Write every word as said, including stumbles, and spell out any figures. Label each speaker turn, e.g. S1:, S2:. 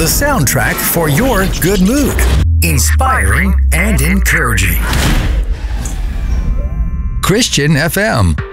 S1: the soundtrack for your good mood. Inspiring and encouraging. Christian F M.